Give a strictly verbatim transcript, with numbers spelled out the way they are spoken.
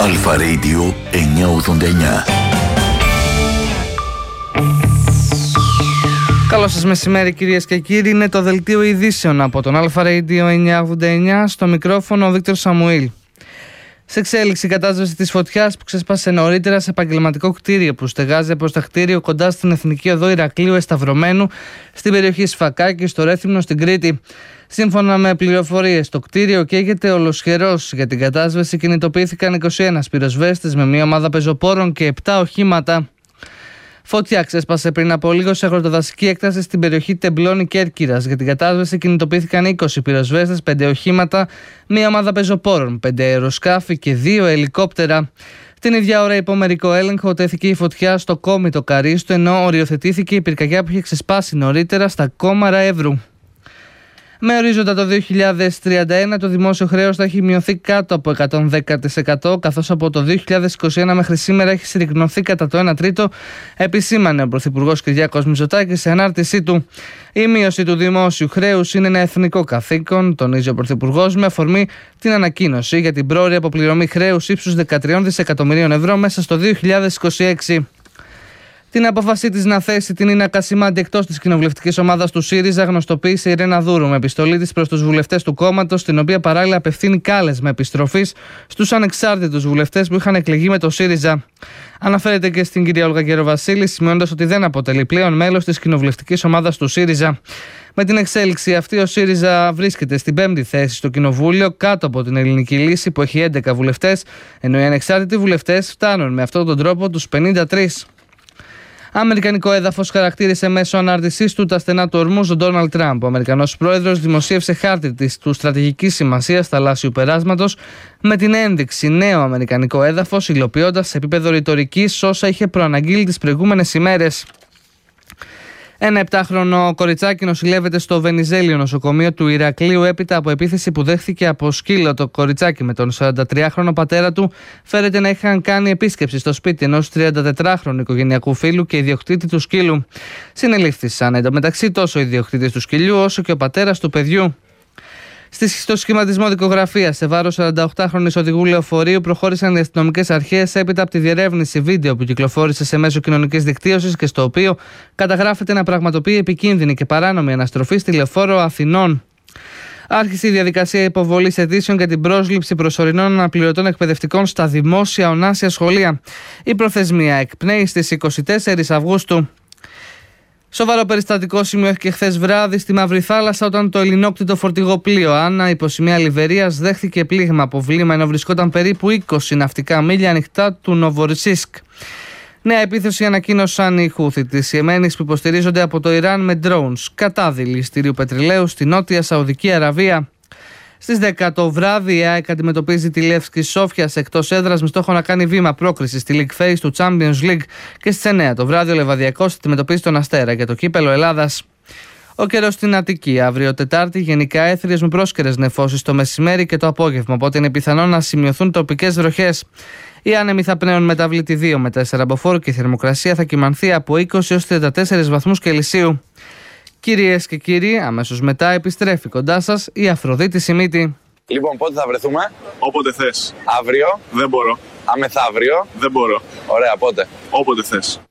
Αλφα Radio εννιακόσια ογδόντα εννιά. Καλό σας μεσημέρι κυρίες και κύριοι, είναι το δελτίο ειδήσεων από τον Αλφα Radio εννιακόσια ογδόντα εννιά, στο μικρόφωνο ο Βίκτορ Σαμουήλ. Σε εξέλιξη η κατάσβεση της φωτιάς που ξέσπασε νωρίτερα σε επαγγελματικό κτίριο που στεγάζει από τα κτίριο κοντά στην Εθνική Οδό Ηρακλείου Εσταυρωμένου στην περιοχή Σφακάκη στο Ρέθυμνο στην Κρήτη. Σύμφωνα με πληροφορίες, το κτίριο καίγεται ολοσχερός. Για την κατάσβεση κινητοποιήθηκαν είκοσι ένα πυροσβέστες με μια ομάδα πεζοπόρων και επτά οχήματα. Φωτιά ξέσπασε πριν από λίγο σε αγροτοδασική έκταση στην περιοχή Τεμπλώνη Κέρκυρας. Για την κατάσβεση κινητοποιήθηκαν είκοσι πυροσβέστες, πέντε οχήματα, μία ομάδα πεζοπόρων, πέντε αεροσκάφη και δύο ελικόπτερα. Την ίδια ώρα, υπό μερικό έλεγχο, τέθηκε η φωτιά στο Κόμιτο Καρίστου, ενώ οριοθετήθηκε η πυρκαγιά που είχε ξεσπάσει νωρίτερα στα Κόμαρα Εύρου. Με ορίζοντα το δύο χιλιάδες τριάντα ένα, το δημόσιο χρέος θα έχει μειωθεί κάτω από εκατόν δέκα τοις εκατό, καθώς από το δύο χιλιάδες είκοσι ένα μέχρι σήμερα έχει συρρικνωθεί κατά το ένα τρίτο, επισήμανε ο Πρωθυπουργός Κυριάκος Μητσοτάκης σε ανάρτησή του. Η μείωση του δημόσιου χρέους είναι ένα εθνικό καθήκον, τονίζει ο Πρωθυπουργός, με αφορμή την ανακοίνωση για την πρόωρη αποπληρωμή χρέους ύψους δεκατρία δισεκατομμυρίων ευρώ μέσα στο δύο χιλιάδες είκοσι έξι. Την απόφασή της να θέσει την Ίνα Κασιμάντη εκτός της κοινοβουλευτικής ομάδας του ΣΥΡΙΖΑ γνωστοποίησε η Ρένα Δούρου με επιστολή της προς τους βουλευτές του κόμματος, στην οποία παράλληλα απευθύνει κάλεσμα επιστροφής στους ανεξάρτητους βουλευτές που είχαν εκλεγεί με το ΣΥΡΙΖΑ. Αναφέρεται και στην κυρία Όλγα Γεροβασίλη, σημειώνοντας ότι δεν αποτελεί πλέον μέλος της κοινοβουλευτικής ομάδας του ΣΥΡΙΖΑ. Με την εξέλιξη αυτή, ο ΣΥΡΙΖΑ βρίσκεται στην πέμπτη θέση στο Κοινοβούλιο, κάτω από την Ελληνική Λύση που έχει έντεκα βουλευτές, ενώ οι ανεξάρτητοι βουλευτές φτάνουν με αυτόν τον τρόπο τους πενήντα τρία. Αμερικανικό έδαφος χαρακτήρισε μέσω ανάρτησής του τα στενά του ορμούς ο Ντόναλντ Τραμπ. Ο Αμερικανός πρόεδρος δημοσίευσε χάρτη της του στρατηγικής σημασίας θαλάσσιου περάσματος με την ένδειξη νέο αμερικανικό έδαφος, υλοποιώντας σε επίπεδο ρητορικής όσα είχε προαναγγείλει τις προηγούμενες ημέρες. Ένα επτάχρονο κοριτσάκι νοσηλεύεται στο Βενιζέλιο νοσοκομείο του Ηρακλείου έπειτα από επίθεση που δέχθηκε από σκύλο. Το κοριτσάκι με τον σαραντατριάχρονο πατέρα του φέρεται να είχαν κάνει επίσκεψη στο σπίτι ενός τριαντατετράχρονου οικογενειακού φίλου και ιδιοκτήτη του σκύλου. Συνελήφθησαν εντωμεταξύ τόσο ο ιδιοκτήτης του σκυλιού όσο και ο πατέρας του παιδιού. Στο σχηματισμό δικογραφίας σε βάρος σαρανταοκτάχρονης οδηγού λεωφορείου προχώρησαν οι αστυνομικές αρχές έπειτα από τη διερεύνηση βίντεο που κυκλοφόρησε σε μέσο κοινωνικής δικτύωσης και στο οποίο καταγράφεται να πραγματοποιεί επικίνδυνη και παράνομη αναστροφή στη λεωφόρο Αθηνών. Άρχισε η διαδικασία υποβολής αιτήσεων για την πρόσληψη προσωρινών αναπληρωτών εκπαιδευτικών στα δημόσια ονάσια σχολεία. Η προθεσμία εκπνέει στις είκοσι τέσσερις Αυγούστου. Σοβαρό περιστατικό σημειώθηκε χθες βράδυ στη Μαύρη Θάλασσα όταν το ελληνόκτητο φορτηγό πλοίο Άννα υπό σημαία Λιβερίας δέχθηκε πλήγμα από βλήμα ενώ βρισκόταν περίπου είκοσι ναυτικά μίλια ανοιχτά του Νοβορσίσκ. Νέα επίθεση ανακοίνωσαν οι Χούθι της Ιεμένης που υποστηρίζονται από το Ιράν με drones κατά δηληστηρίου πετρελαίου στη Νότια Σαουδική Αραβία. Στις δέκα το βράδυ η ΑΕΚ αντιμετωπίζει τη Λεύσκη Σόφιας εκτός έδρας με στόχο να κάνει βήμα πρόκριση στη League Phase του Champions League και στις εννέα το βράδυ ο Λεβαδιακός αντιμετωπίζει τον Αστέρα για το κύπελο Ελλάδας. Ο καιρός στην Αττική αύριο Τετάρτη γενικά έθριες με πρόσκαιρες νεφώσεις το μεσημέρι και το απόγευμα, οπότε είναι πιθανό να σημειωθούν τοπικές βροχές. Οι άνεμοι θα πνέουν μεταβλήτη δύο με τέσσερα μποφόρ και η θερμοκρασία θα κυμανθεί από είκοσι έως τριάντα τέσσερις βαθμούς Κελσίου. Κυρίες και κύριοι, αμέσως μετά επιστρέφει κοντά σας η Αφροδίτη Σιμίτη. Λοιπόν, πότε θα βρεθούμε? Όποτε θες. Αύριο? Δεν μπορώ. Αμεθαύριο? Δεν μπορώ. Ωραία, πότε? Όποτε θες.